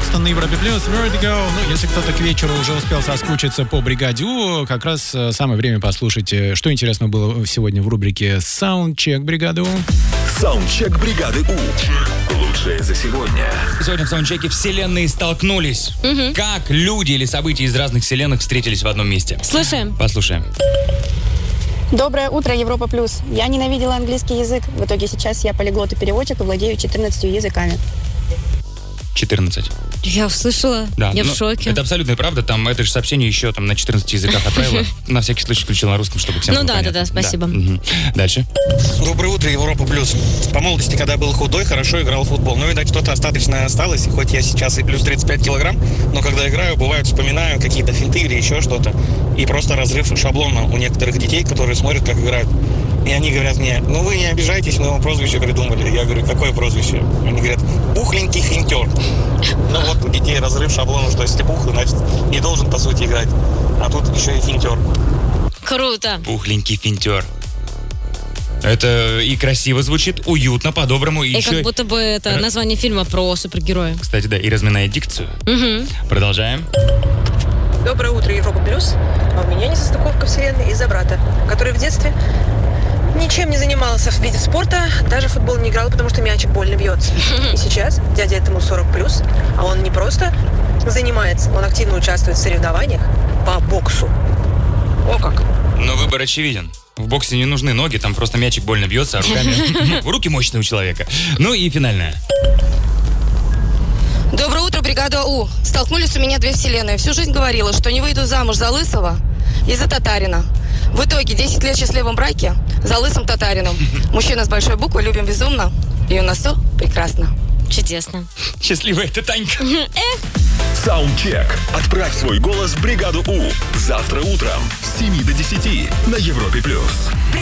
11 на Европе Плюс, Vertigo. Ну, если кто-то к вечеру уже успел соскучиться по бригаде У, как раз самое время послушать, что интересного было сегодня в рубрике Soundcheck бригады У. Soundcheck бригады У. Лучшее за сегодня. Сегодня в саундчеке вселенные столкнулись. Как люди или события из разных вселенных встретились в одном месте? Слушаем. Послушаем. Доброе утро, Европа Плюс. Я ненавидела английский язык. В итоге сейчас я полиглот и переводчик и владею 14 языками. 14. Я услышала. Да, Я в шоке. Это абсолютная правда. Там это же сообщение еще там на 14 языках отправила. На всякий случай включила на русском, чтобы всем было понятно. Да, спасибо. Да. Дальше. Доброе утро, Европа Плюс. По молодости, когда был худой, хорошо играл в футбол. Но, видать, что-то остаточное осталось. И хоть я сейчас и плюс 35 килограмм, но когда играю, бывает, вспоминаю какие-то финты или еще что-то. И просто разрыв шаблона у некоторых детей, которые смотрят, как играют. И они говорят мне: ну вы не обижайтесь, мы ему прозвище придумали. Я говорю: какое прозвище? Они говорят: пухленький финтер. Ну вот у детей разрыв шаблона, что если ты пухлый, значит не должен по сути играть. А тут еще и финтер. Круто. Пухленький финтер. Это и красиво звучит, уютно, по-доброму. И как будто бы это название фильма про супергероя. Кстати, да, и разминает дикцию. Продолжаем. Доброе утро, Европа Плюс. А у меня несостыковка вселенной из-за брата, который в детстве ничем не занимался в виде спорта, даже в футбол не играл, потому что мячик больно бьется. И сейчас дядя этому 40+, а он не просто занимается, он активно участвует в соревнованиях по боксу. О как! Но выбор очевиден. В боксе не нужны ноги, там просто мячик больно бьется, а руками... Руки мощные у человека. Ну и финальная. Доброе утро, бригада У. Столкнулись у меня две вселенные. Всю жизнь говорила, что не выйду замуж за лысого и за татарина. В итоге 10 лет в счастливом браке за лысым татарином. Мужчина с большой буквы, любим безумно. И у нас все прекрасно. Чудесно. Счастливая это Танька. Саундчек. Отправь свой голос в бригаду У. Завтра утром с 7 до 10 на Европе+.